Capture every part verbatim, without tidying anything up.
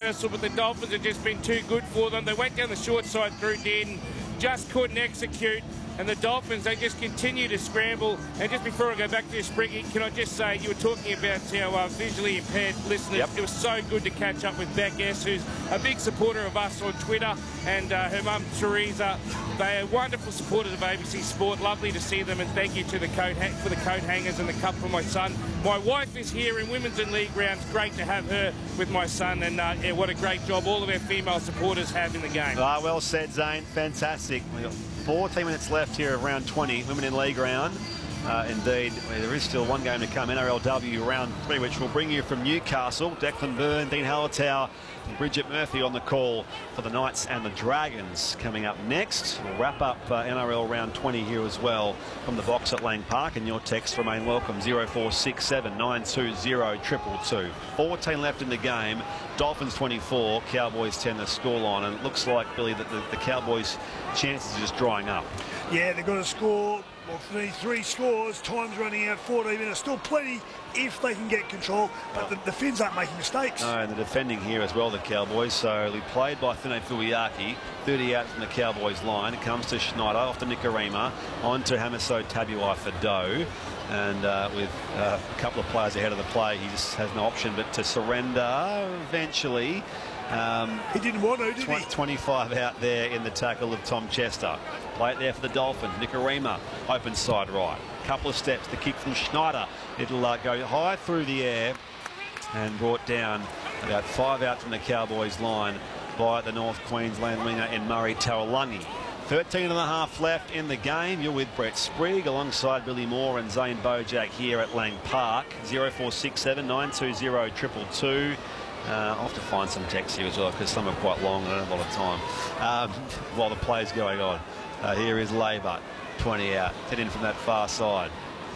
Newcastle, but the Dolphins have just been too good for them. They went down the short side through Dearden, just couldn't execute. And the Dolphins, they just continue to scramble. And just before I go back to you, Spriggy, can I just say, you were talking about our uh, visually impaired listeners. Yep. It was so good to catch up with Beck S, who's a big supporter of us on Twitter, and uh, her mum, Teresa. They are wonderful supporters of A B C Sport. Lovely to see them, and thank you to the coat for the coat hangers and the cup for my son. My wife is here in Women's and League rounds. Great to have her with my son, and uh, yeah, what a great job all of our female supporters have in the game. Ah, well said, Zane. Fantastic. We've got fourteen minutes left here of round twenty, Women in League round. Uh, indeed, there is still one game to come, N R L W round three, which will bring you from Newcastle. Declan Byrne, Dean Hallertau, and Bridget Murphy on the call for the Knights and the Dragons coming up next. We'll wrap up uh, N R L round twenty here as well from the box at Lang Park, and your texts remain welcome. zero four six seven nine two zero two two two. fourteen left in the game. Dolphins twenty-four, Cowboys ten the scoreline, and it looks like, Billy, that the, the Cowboys' chances are just drying up. Yeah, they've got to score. Well, three, three scores, time's running out, fourteen minutes, still plenty if they can get control, but the, the Finns aren't making mistakes. No, and the defending here as well, the Cowboys. So we played by Thune Fuiaki, thirty out from the Cowboys line. It comes to Schneider, off to Nikorima, on to Hamiso Tabuai-Fidow. And uh, with uh, a couple of players ahead of the play, he just has no option but to surrender eventually. Um, he didn't want to, did he? twenty-five out there in the tackle of Tom Chester. Play it there for the Dolphins. Nikorima, open side right. Couple of steps, the kick from Schneider. It'll uh, go high through the air and brought down about five out from the Cowboys line by the North Queensland winger in Murray Taulagi. thirteen and a half left in the game. You're with Brett Sprigg alongside Billy Moore and Zane Bojack here at Lang Park. zero four six seven nine two zero two two two. Uh, I'll have to find some text here as well because some are quite long and I don't have a lot of time um, while the play's going on. Uh, here is Labour, twenty out, hit in from that far side.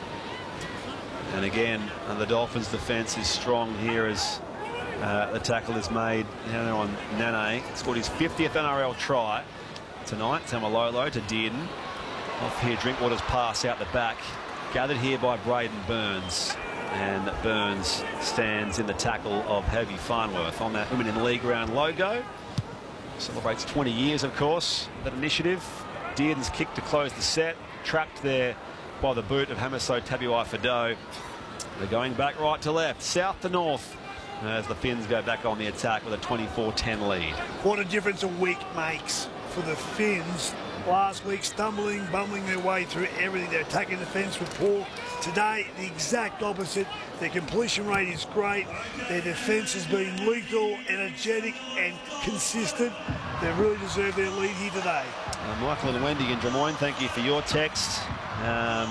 And again, uh, the Dolphins' defence is strong here as uh, the tackle is made now on Nane. Scored his fiftieth N R L try tonight. Tamalolo to Dearden. Off here, Drinkwater's pass out the back. Gathered here by Braden Burns. And Burns stands in the tackle of Heavy Farnworth on that Women in League round logo. Celebrates twenty years, of course, that initiative. Dearden's kick to close the set. Trapped there by the boot of Hamiso Tabuai-Fidow. They're going back right to left, south to north, as the Finns go back on the attack with a twenty-four ten lead. What a difference a week makes for the Finns. Last week, stumbling, bumbling their way through everything. Their attacking defence were poor. Today, the exact opposite. Their completion rate is great. Their defence has been lethal, energetic and consistent. They really deserve their lead here today. Uh, Michael and Wendy in Des Moines, thank you for your text. Um,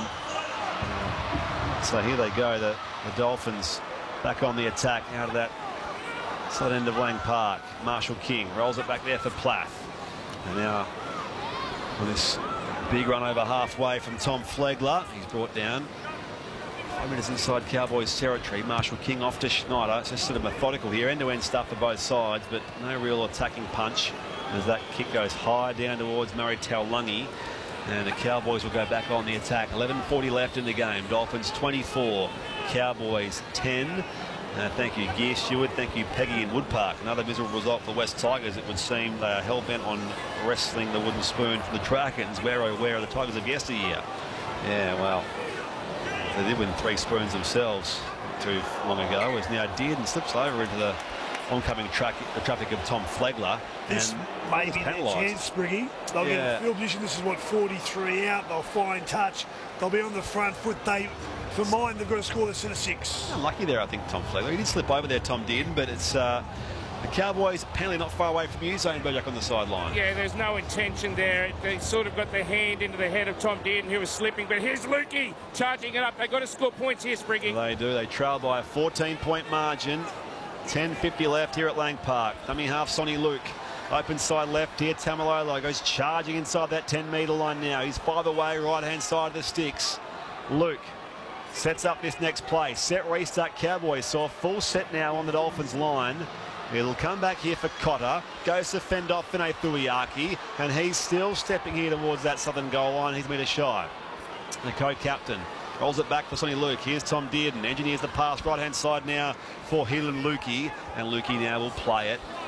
so here they go, the, the Dolphins back on the attack out of that side end of Lang Park. Marshall King rolls it back there for Plath. And now with this big run over halfway from Tom Flegler, he's brought down. Five minutes inside Cowboys territory. Marshall King off to Schneider. It's just sort of methodical here. End-to-end stuff for both sides, but no real attacking punch as that kick goes high down towards Murray Taulagi. And the Cowboys will go back on the attack. eleven forty left in the game. Dolphins twenty-four, Cowboys ten. Uh, thank you, Gear Stewart. Thank you, Peggy in Woodpark. Another miserable result for the West Tigers, it would seem. They are hell-bent on wrestling the wooden spoon from the Dragons. Where are where are the Tigers of yesteryear? Yeah, well, they did win three spoons themselves too long ago. As now Dearden slips over into the oncoming tra the traffic of Tom Flegler. This may be their chance, Spriggy. They'll yeah. get a field position. This is what, forty-three out. They'll find touch. They'll be on the front foot. They, for mine, they've got to score the centre six. Unlucky there, I think, Tom Flegler. He did slip over there, Tom Dearden, but it's uh, the Cowboys apparently not far away from you, Zane Bojack on the sideline. Yeah, there's no intention there. They sort of got their hand into the head of Tom Dearden, who was slipping. But here's Lukey charging it up. They've got to score points here, Spriggy. They do. They trail by a fourteen point margin. ten fifty left here at Lang Park. Dummy half, Sonny Luke. Open side left here, Tamalolo goes charging inside that ten metre line now. He's five away, right-hand side of the sticks. Luke sets up this next play. Set restart Cowboys. So a full set now on the Dolphins line. It'll come back here for Cotter. Goes to fend off Thune Fuiaki. And he's still stepping here towards that southern goal line. He's metre shy. The co-captain rolls it back for Sonny Luke. Here's Tom Dearden. Engineers the pass right-hand side now for Helan Lukey. And Lukey now will play it